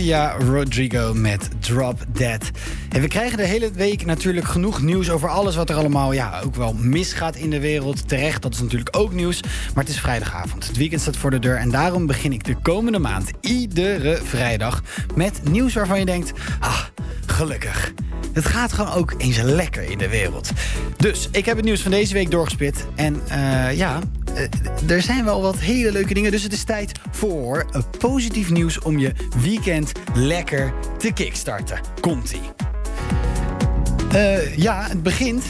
Olivia Rodrigo met Drop Dead. En we krijgen de hele week natuurlijk genoeg nieuws over alles wat er allemaal ook wel misgaat in de wereld. Terecht, dat is natuurlijk ook nieuws. Maar het is vrijdagavond. Het weekend staat voor de deur en daarom begin ik de komende maand iedere vrijdag met nieuws waarvan je denkt, gelukkig. Het gaat gewoon ook eens lekker in de wereld. Dus ik heb het nieuws van deze week doorgespit. En er zijn wel wat hele leuke dingen. Dus het is tijd voor positief nieuws om je weekend lekker te kickstarten. Komt-ie. Het begint.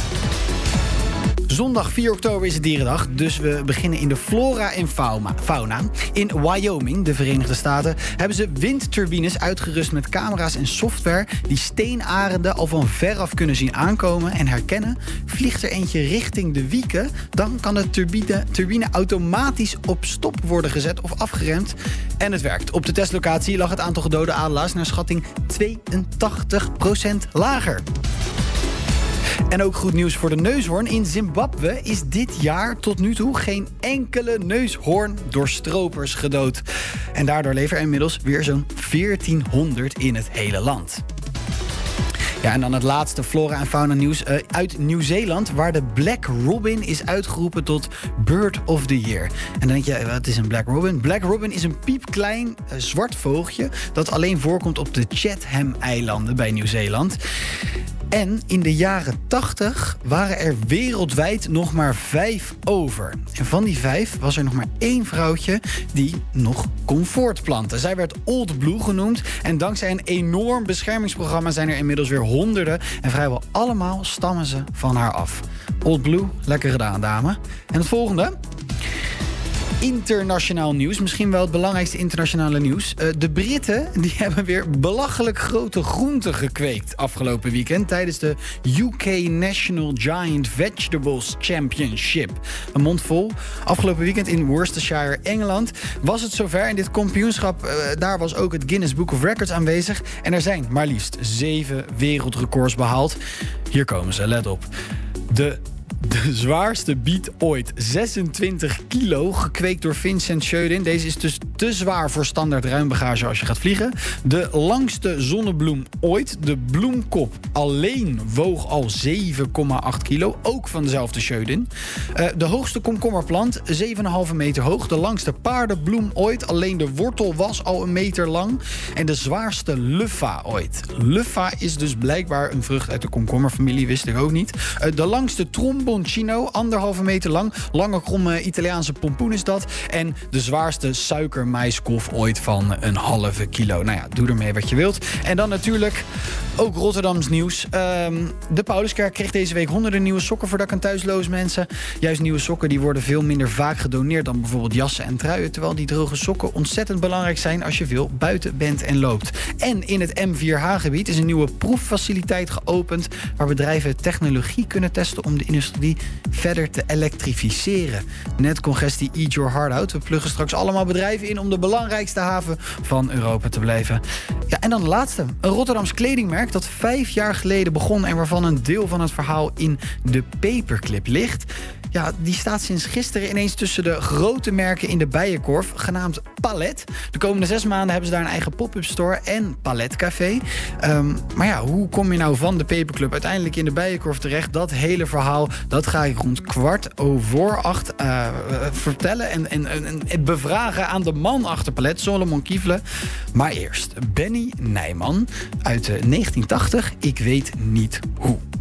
Zondag 4 oktober is het dierendag, dus we beginnen in de flora en fauna. In Wyoming, de Verenigde Staten, hebben ze windturbines uitgerust met camera's en software die steenarenden al van veraf kunnen zien aankomen en herkennen. Vliegt er eentje richting de wieken, dan kan de turbine automatisch op stop worden gezet of afgeremd. En het werkt. Op de testlocatie lag het aantal gedode adelaars naar schatting 82% lager. En ook goed nieuws voor de neushoorn. In Zimbabwe is dit jaar tot nu toe geen enkele neushoorn door stropers gedood. En daardoor leven er inmiddels weer zo'n 1400 in het hele land. Ja, en dan het laatste flora en fauna nieuws uit Nieuw-Zeeland, waar de Black Robin is uitgeroepen tot Bird of the Year. En dan denk je, wat is een Black Robin? Black Robin is een piepklein zwart vogeltje dat alleen voorkomt op de Chatham-eilanden bij Nieuw-Zeeland. En in de jaren 80 waren er wereldwijd nog maar 5 over. En van die 5 was er nog maar 1 vrouwtje die nog kon voortplanten. Zij werd Old Blue genoemd. En dankzij een enorm beschermingsprogramma zijn er inmiddels weer honderden. En vrijwel allemaal stammen ze van haar af. Old Blue, lekker gedaan, dame. En het volgende. Internationaal nieuws, misschien wel het belangrijkste internationale nieuws. De Britten die hebben weer belachelijk grote groenten gekweekt afgelopen weekend tijdens de UK National Giant Vegetables Championship. Een mond vol. Afgelopen weekend in Worcestershire, Engeland, was het zover. In dit kampioenschap, daar was ook het Guinness Book of Records aanwezig. En er zijn maar liefst 7 wereldrecords behaald. Hier komen ze, let op. De zwaarste biet ooit, 26 kilo, gekweekt door Vincent Schoedin. Deze is dus te zwaar voor standaard ruimbagage als je gaat vliegen. De langste zonnebloem ooit, de bloemkop alleen, woog al 7,8 kilo. Ook van dezelfde Schoedin. De hoogste komkommerplant, 7,5 meter hoog. De langste paardenbloem ooit, alleen de wortel was al 1 meter lang. En de zwaarste luffa ooit. Luffa is dus blijkbaar een vrucht uit de komkommerfamilie, wist ik ook niet. De langste tromboncino, 1,5 meter lang. Lange, kromme Italiaanse pompoen is dat. En de zwaarste suikermaïskof ooit van 1,5 kilo. Nou ja, doe ermee wat je wilt. En dan natuurlijk ook Rotterdams nieuws. De Pauluskerk kreeg deze week honderden nieuwe sokken voor dak- en thuisloze mensen. Juist nieuwe sokken die worden veel minder vaak gedoneerd dan bijvoorbeeld jassen en truien. Terwijl die droge sokken ontzettend belangrijk zijn als je veel buiten bent en loopt. En in het M4H-gebied is een nieuwe proeffaciliteit geopend waar bedrijven technologie kunnen testen om de industrie verder te elektrificeren. Net congestie Eat Your Heart Out. We pluggen straks allemaal bedrijven in om de belangrijkste haven van Europa te blijven. Ja, en dan de laatste. Een Rotterdams kledingmerk dat 5 jaar geleden begon en waarvan een deel van het verhaal in de Paperclip ligt. Ja, die staat sinds gisteren ineens tussen de grote merken in de Bijenkorf, genaamd Palet. De komende 6 maanden hebben ze daar een eigen pop-up store en paletcafé. Maar ja, hoe kom je nou van de Paperclub uiteindelijk in de Bijenkorf terecht? Dat hele verhaal, dat ga ik rond 7:15 vertellen en bevragen aan de man achter Palet, Solomon Kiefle. Maar eerst, Benny Nijman uit 1980, Ik weet niet hoe.